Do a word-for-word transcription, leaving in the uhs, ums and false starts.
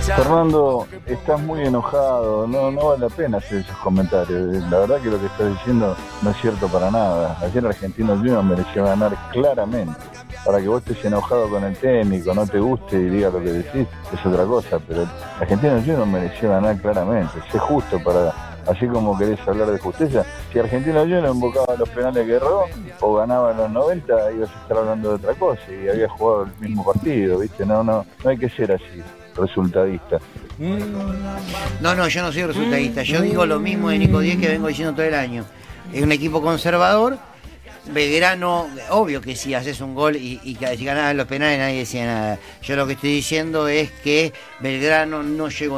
Fernando, estás muy enojado, no, no vale la pena hacer esos comentarios. La verdad que lo que estás diciendo no es cierto para nada. Ayer Argentinos Juniors mereció ganar claramente. Para que vos estés enojado con el técnico, no te guste y digas lo que decís, es otra cosa, pero Argentinos Juniors mereció ganar claramente. Sé justo para, así como querés hablar de justicia, si Argentinos Juniors invocaba los penales que erró o ganaba en los noventa, ibas a estar hablando de otra cosa y había jugado el mismo partido, ¿viste? No, no, no hay que ser así, resultadista. No, no, yo no soy resultadista. Yo digo lo mismo de Nico Díez que vengo diciendo todo el año. Es un equipo conservador. Belgrano, obvio que si haces un gol y, y si ganabas los penales nadie decía nada. Yo lo que estoy diciendo es que Belgrano no llegó